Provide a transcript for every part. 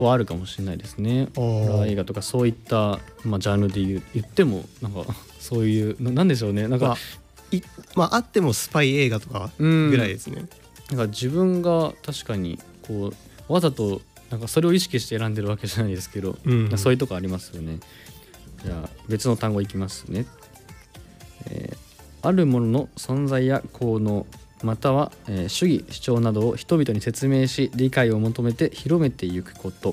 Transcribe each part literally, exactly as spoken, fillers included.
はあるかもしれないですね。ホラー映画とかそういった、まあ、ジャンルで 言, 言ってもなんかそういうななんでしょうね、なんか、まあいまあ、あってもスパイ映画とかぐらいですね。 なんか自分が確かにこうわざとなんかそれを意識して選んでるわけじゃないですけど、うん、そういうとこありますよね。じゃあ別の単語いきますね。えー、あるものの存在や効能または、えー、主義主張などを人々に説明し理解を求めて広めていくこと。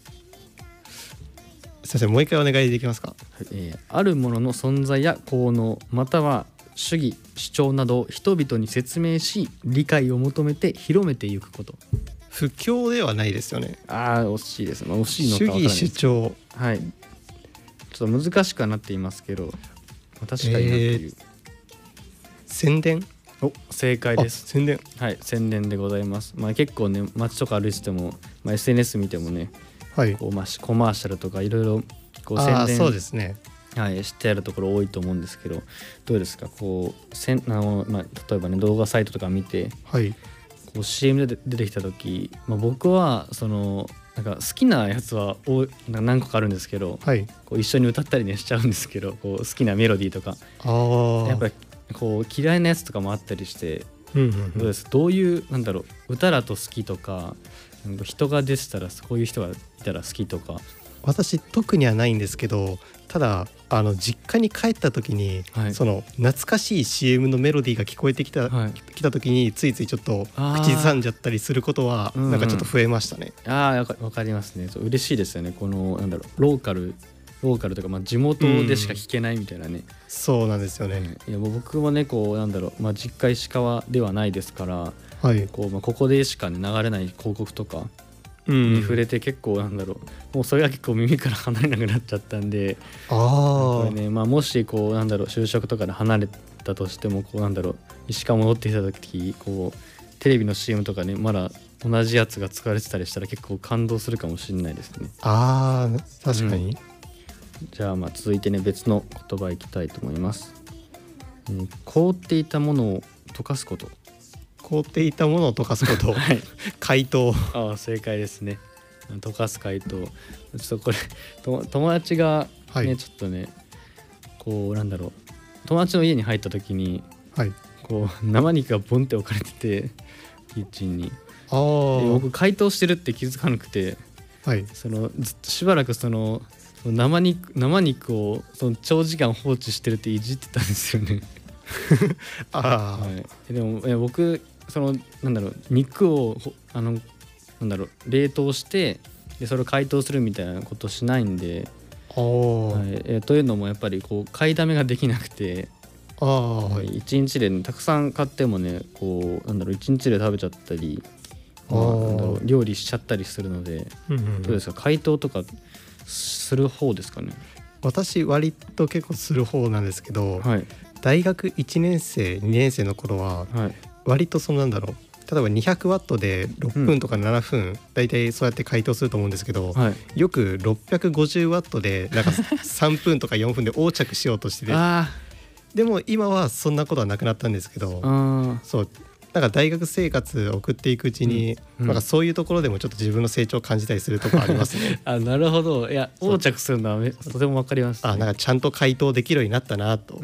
先生もう一回お願いできますか。 はい、えー、あるものの存在や効能または主義主張などを人々に説明し理解を求めて広めていくこと。 不況ではないですよね。 ああ惜しいです、まあ、惜しいのか分からないです。 主義主張、 はい、ちょっと難しくはなっていますけど、まあ、確かになっていう、えー、 宣伝。 お正解です。 宣伝、 はい、宣伝でございます。まあ、結構ね街とか歩いてても、まあ、エスエヌエス 見てもね、はい、こうまあ、コマーシャルとかいろいろこう宣伝、 そうですね、 はい、してあるところ多いと思うんですけど、どうですかこうせんあの、まあ、例えばね動画サイトとか見て、はい、こう シーエム で出てきた時、まあ、僕はそのなんか好きなやつはなんか何個かあるんですけど、はい、こう一緒に歌ったりねしちゃうんですけど、こう好きなメロディーとかあやっぱりこう嫌いなやつとかもあったりして、うんうんうん、どうですどういうなんだろう歌だと好きとか人が出てたらこういう人がいたら好きとか。 私特にはないんですけど、ただあの実家に帰った時に、はい、その懐かしい シーエム のメロディーが聞こえてきた、はい、来た時についついちょっと口ずさんじゃったりすることはなんかちょっと増えましたね。 うんうん、ああわかりますね。そう嬉しいですよね。このなんだろうローカルローカルとか、まあ、地元でしか聞けないみたいなね、うん、 そうなんですよね。 いやもう僕もねこうなんだろう、まあ、実家石川ではないですから、はい、こうまあ、ここでしか、ね、流れない広告とかに触れて結構なんだろうもうそれが結構耳から離れなくなっちゃったんで、あこれね、まあ、もしこうなんだろう就職とかで離れたとしてもこうなんだろう石川戻ってきた時こうテレビの シーエム とかねまだ同じやつが使われてたりしたら結構感動するかもしれないですね。 あー確かに、うん、 じゃあまあ続いてね別の言葉いきたいと思います。うん、凍っていたものを溶かすこと。 凍っていたものを溶かすこと、はい、解凍。 ああ正解ですね。溶かす解凍。ちょっとこれと友達がね、はい、ちょっとねこうなんだろう友達の家に入った時に、はい、こう生肉がボンって置かれててキッチンにあ僕解凍してるって気づかなくて、はい、そのずっとしばらくその生肉、生肉をその長時間放置してるっていじってたんですよね。あ、はい、でも僕そのなんだろう肉をあのなんだろう冷凍してでそれを解凍するみたいなことしないんで、はい、えというのもやっぱりこう買いだめができなくて、あ、はい、いちにちで、ね、たくさん買ってもねこうなんだろういちにちで食べちゃったり、まあ、なんだろう料理しちゃったりするので、うんうんうん、どうですか解凍とかする方ですかね。 私割と結構する方なんですけど、はい、大学いちねん生にねん生の頃は割とそのなんだろう例えばにひゃくワットでろっぷんとかななふん、うん、だいたいそうやって解凍すると思うんですけど、はい、よくろっぴゃくごじゅうワットでなんかさんぷんとかよんぷんで横着しようとしててでも今はそんなことはなくなったんですけど、そうなんか大学生活を送っていくうちに、うんうん、なんかそういうところでもちょっと自分の成長を感じたりするところありますね。 あなるほど。いや横着するのはとても分かります、ね、 あなんかちゃんと解凍できるようになったなと、うん、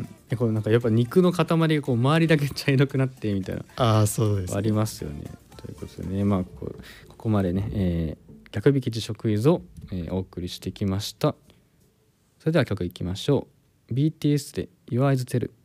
これなんかやっぱ肉の塊がこう周りだけ茶色くなってみたいなあそうです、ね、 ありますよね。ということでね、まあ、こ, ここまでね、えー、逆引き辞書クイズを、えー、お送りしてきました。それでは曲いきましょう。 ビーティーエス で Your Eyes Tell